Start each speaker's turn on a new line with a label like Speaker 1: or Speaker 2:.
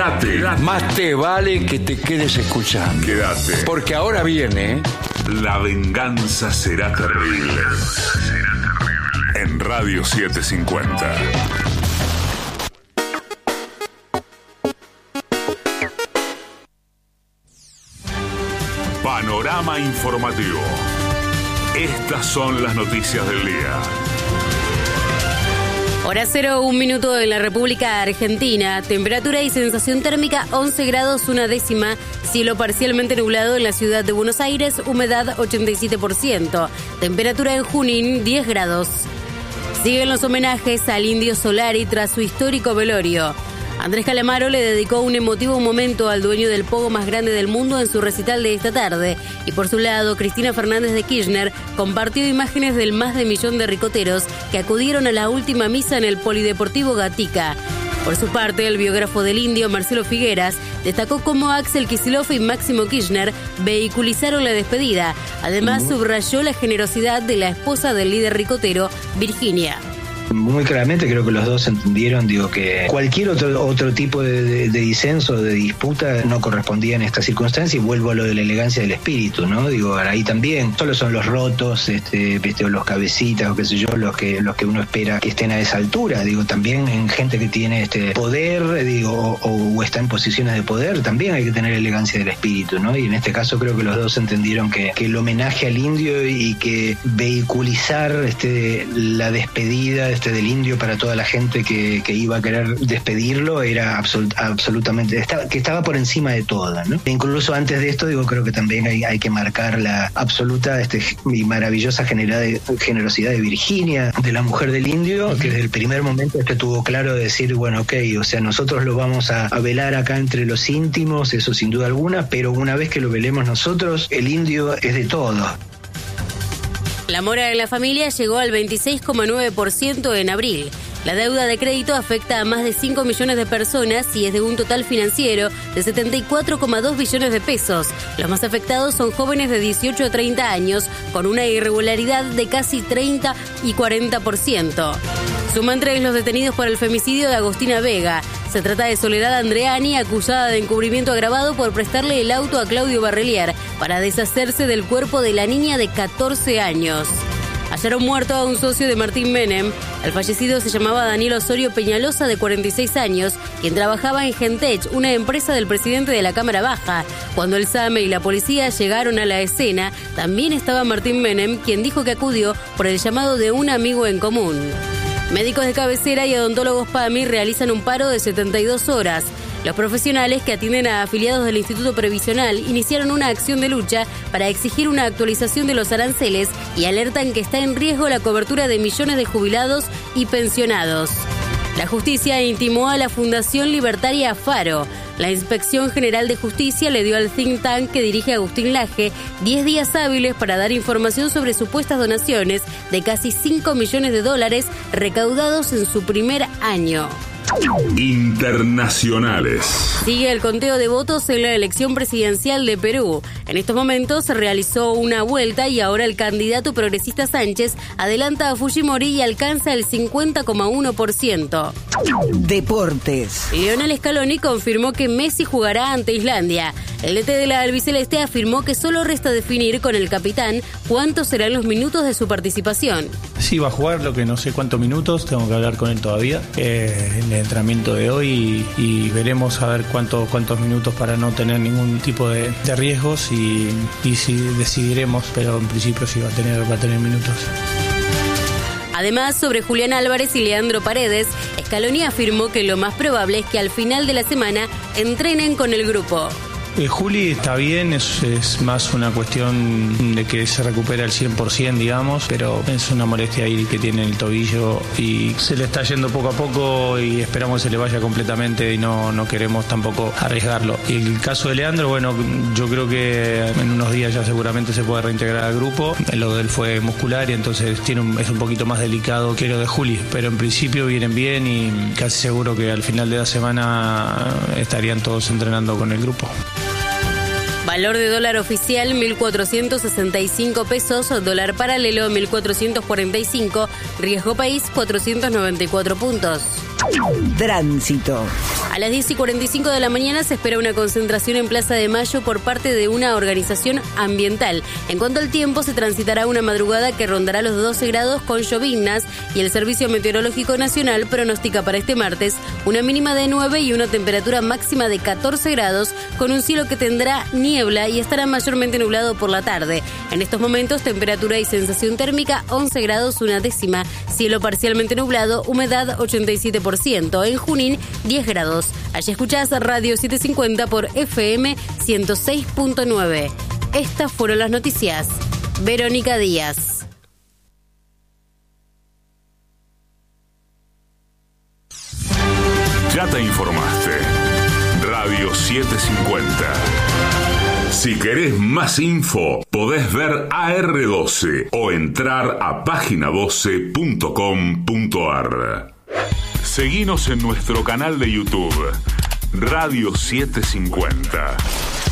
Speaker 1: Quédate.
Speaker 2: Más te vale que te quedes escuchando.
Speaker 1: Quédate.
Speaker 2: Porque ahora viene...
Speaker 1: La venganza será terrible. En Radio 750. Panorama informativo. Estas son las noticias del día.
Speaker 3: Hora 0, 1 minuto en la República Argentina. Temperatura y sensación térmica 11 grados 1 décima. Cielo parcialmente nublado en la ciudad de Buenos Aires. Humedad 87%. Temperatura en Junín 10 grados. Siguen los homenajes al Indio Solari tras su histórico velorio. Andrés Calamaro le dedicó un emotivo momento al dueño del pogo más grande del mundo en su recital de esta tarde. Y por su lado, Cristina Fernández de Kirchner compartió imágenes del más de 1 millón de ricoteros que acudieron a la última misa en el Polideportivo Gatica. Por su parte, el biógrafo del Indio, Marcelo Figueras, destacó cómo Axel Kicillof y Máximo Kirchner vehiculizaron la despedida. Además, subrayó la generosidad de la esposa del líder ricotero, Virginia.
Speaker 4: Muy claramente creo que los dos entendieron, que cualquier otro tipo de disenso, de disputa, no correspondía en esta circunstancia, y vuelvo a lo de la elegancia del espíritu, ¿no? Ahí también, solo son los rotos, o los cabecitas, o qué sé yo, los que uno espera que estén a esa altura, también en gente que tiene poder, o está en posiciones de poder, también hay que tener elegancia del espíritu, ¿no? Y en este caso creo que los dos entendieron que el homenaje al indio y que vehiculizar la despedida del indio para toda la gente que iba a querer despedirlo era absolutamente, que estaba por encima de todo, ¿no? E incluso antes de esto, creo que también hay que marcar la absoluta y maravillosa generosidad de Virginia, de la mujer del indio, que desde el primer momento tuvo claro de decir, bueno, nosotros lo vamos a velar acá entre los íntimos, eso sin duda alguna, pero una vez que lo velemos nosotros, el indio es de todos.
Speaker 3: La mora en la familia llegó al 26,9% en abril. La deuda de crédito afecta a más de 5 millones de personas y es de un total financiero de 74,2 billones de pesos. Los más afectados son jóvenes de 18 a 30 años, con una irregularidad de casi 30 y 40%. Suman 3 los detenidos por el femicidio de Agostina Vega. Se trata de Soledad Andreani, acusada de encubrimiento agravado por prestarle el auto a Claudio Barrelier para deshacerse del cuerpo de la niña de 14 años. Hallaron muerto a un socio de Martín Menem. El fallecido se llamaba Daniel Osorio Peñalosa, de 46 años, quien trabajaba en Gentech, una empresa del presidente de la Cámara Baja. Cuando el SAME y la policía llegaron a la escena, también estaba Martín Menem, quien dijo que acudió por el llamado de un amigo en común. Médicos de cabecera y odontólogos PAMI realizan un paro de 72 horas. Los profesionales que atienden a afiliados del Instituto Previsional iniciaron una acción de lucha para exigir una actualización de los aranceles y alertan que está en riesgo la cobertura de millones de jubilados y pensionados. La justicia intimó a la Fundación Libertaria Faro. La Inspección General de Justicia le dio al think tank que dirige Agustín Laje 10 días hábiles para dar información sobre supuestas donaciones de casi $5 millones recaudados en su primer año.
Speaker 1: Internacionales.
Speaker 3: Sigue el conteo de votos en la elección presidencial de Perú. En estos momentos se realizó una vuelta y ahora el candidato progresista Sánchez adelanta a Fujimori y alcanza el 50,1%.
Speaker 5: Deportes.
Speaker 3: Lionel Scaloni confirmó que Messi jugará ante Islandia. El DT de la albiceleste afirmó que solo resta definir con el capitán cuántos serán los minutos de su participación.
Speaker 6: Sí, va a jugar, lo que no sé cuántos minutos, tengo que hablar con él todavía. En el entrenamiento de hoy y veremos a ver cuántos minutos para no tener ningún tipo de riesgos y si decidiremos, pero en principio sí va a tener minutos.
Speaker 3: Además, sobre Julián Álvarez y Leandro Paredes, Scaloni afirmó que lo más probable es que al final de la semana entrenen con el grupo.
Speaker 6: Juli está bien, es más una cuestión de que se recupera al 100%, digamos, pero es una molestia ahí que tiene en el tobillo y se le está yendo poco a poco y esperamos que se le vaya completamente y no queremos tampoco arriesgarlo. Y el caso de Leandro, bueno, yo creo que en unos días ya seguramente se puede reintegrar al grupo. Lo de él fue muscular y entonces es un poquito más delicado que lo de Juli, pero en principio vienen bien y casi seguro que al final de la semana estarían todos entrenando con el grupo.
Speaker 3: Valor de dólar oficial 1.465 pesos, dólar paralelo 1.445, riesgo país 494 puntos.
Speaker 5: Tránsito.
Speaker 3: A las 10:45 de la mañana se espera una concentración en Plaza de Mayo por parte de una organización ambiental. En cuanto al tiempo, se transitará una madrugada que rondará los 12 grados con lloviznas y el Servicio Meteorológico Nacional pronostica para este martes una mínima de 9 y una temperatura máxima de 14 grados con un cielo que tendrá niebla y estará mayormente nublado por la tarde. En estos momentos, temperatura y sensación térmica 11 grados una décima, cielo parcialmente nublado, humedad 87%. En Junín, 10 grados. Allí escuchás Radio 750 por FM 106.9. Estas fueron las noticias. Verónica Díaz.
Speaker 1: Ya te informaste. Radio 750. Si querés más info, podés ver AR12 o entrar a página12.com.ar. Seguinos en nuestro canal de YouTube, Radio 750.